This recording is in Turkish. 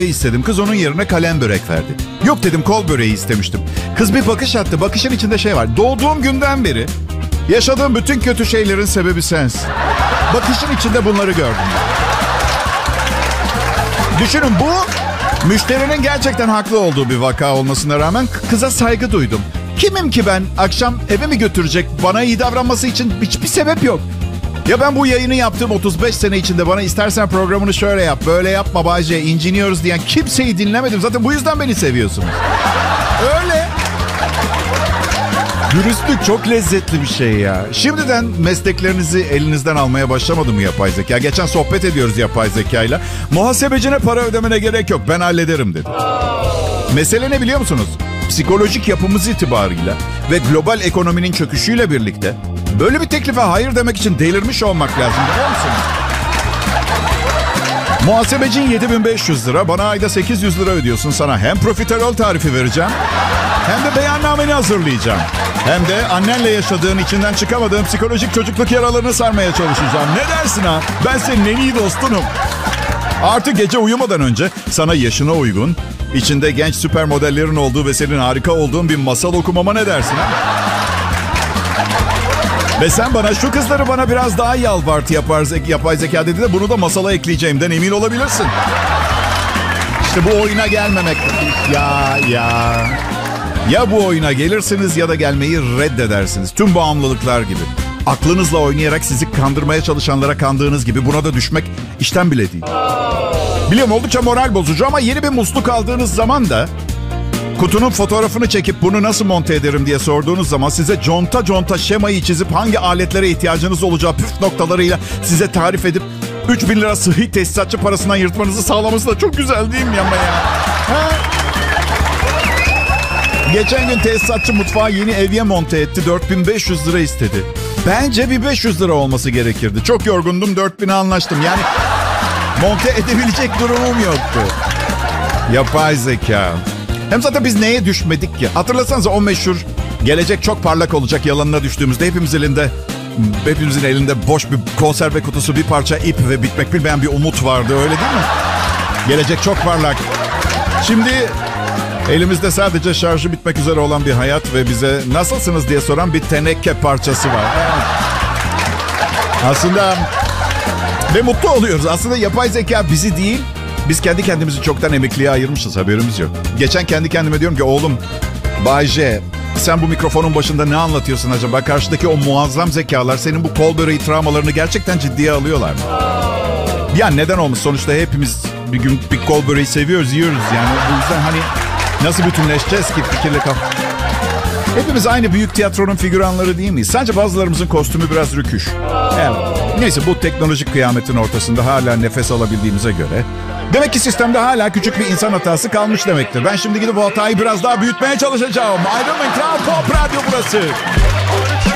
istedim. Kız onun yerine kalem börek verdi. Yok dedim, kol böreği istemiştim. Kız bir bakış attı. Bakışın içinde şey var. Doğduğum günden beri yaşadığım bütün kötü şeylerin sebebi sensin. Bakışın içinde bunları gördüm. Düşünün, bu müşterinin gerçekten haklı olduğu bir vaka olmasına rağmen kıza saygı duydum. Kimim ki ben? Akşam eve mi götürecek? Bana iyi davranması için hiçbir sebep yok. Ya ben bu yayını yaptığım 35 sene içinde bana istersen programını şöyle yap, böyle yapma Bayce, inciniyoruz diyen kimseyi dinlemedim. Zaten bu yüzden beni seviyorsunuz. Öyle. Dürüstlük çok lezzetli bir şey ya. Şimdiden mesleklerinizi elinizden almaya başlamadı mı yapay zeka? Geçen sohbet ediyoruz yapay zekayla. Muhasebecine para ödemene gerek yok, ben hallederim dedi. Mesele ne biliyor musunuz? Psikolojik yapımız itibarıyla ve global ekonominin çöküşüyle birlikte böyle bir teklife hayır demek için delirmiş olmak lazım, biliyor musunuz? Muhasebecin 7.500 lira, bana ayda 800 lira ödüyorsun. Sana hem profiterol tarifi vereceğim, hem de beyannameni hazırlayacağım. Hem de annenle yaşadığın, içinden çıkamadığın psikolojik çocukluk yaralarını sarmaya çalışacağım. Ne dersin ha? Ben senin en iyi dostunum. Artık gece uyumadan önce sana yaşına uygun, içinde genç süper modellerin olduğu ve senin harika olduğun bir masal okumama ne dersin ha? Ve sen bana şu kızları bana biraz daha yalvartı yapay zeka dedi de bunu da masala ekleyeceğimden emin olabilirsin. İşte bu oyuna gelmemek. Ya bu oyuna gelirsiniz ya da gelmeyi reddedersiniz. Tüm bağımlılıklar gibi. Aklınızla oynayarak sizi kandırmaya çalışanlara kandığınız gibi buna da düşmek işten bile değil. Biliyorum oldukça moral bozucu ama yeni bir musluk aldığınız zaman da kutunun fotoğrafını çekip bunu nasıl monte ederim diye sorduğunuz zaman size conta conta şemayı çizip hangi aletlere ihtiyacınız olacağı püf noktalarıyla size tarif edip 3.000 lira sıhhi tesisatçı parasından yırtmanızı sağlaması da çok güzel değil mi ama ya? Ha? Geçen gün tesisatçı mutfağa yeni evye monte etti. 4.500 lira istedi. Bence bir 500 lira olması gerekirdi. Çok yorgundum, 4.000'e anlaştım. Yani monte edebilecek durumum yoktu. Yapay zeka. Hem zaten biz neye düşmedik ki? Hatırlasanıza o meşhur gelecek çok parlak olacak yalanına düştüğümüzde hepimizin elinde boş bir konserve kutusu, bir parça ip ve bitmek bilmeyen bir umut vardı, öyle değil mi? Gelecek çok parlak. Şimdi elimizde sadece şarjı bitmek üzere olan bir hayat ve bize nasılsınız diye soran bir teneke parçası var. Aslında ve mutlu oluyoruz. Aslında yapay zeka bizi değil, biz kendi kendimizi çoktan emekliye ayırmışız, haberimiz yok. Geçen kendi kendime diyorum ki oğlum, Bay J, sen bu mikrofonun başında ne anlatıyorsun acaba? Karşıdaki o muazzam zekalar senin bu kol böreği travmalarını gerçekten ciddiye alıyorlar mı? Ya neden olmuş? Sonuçta hepimiz bir gün bir kol böreği seviyoruz, yiyoruz yani. Bu yüzden hani nasıl bütünleşeceğiz ki fikirle Hepimiz aynı büyük tiyatronun figüranları değil miyiz? Sadece bazılarımızın kostümü biraz rüküş. Evet. Neyse, bu teknolojik kıyametin ortasında hala nefes alabildiğimize göre demek ki sistemde hala küçük bir insan hatası kalmış demektir. Ben şimdi gidip bu hatayı biraz daha büyütmeye çalışacağım. Ayrılmayın, Kral Pop Radyo burası.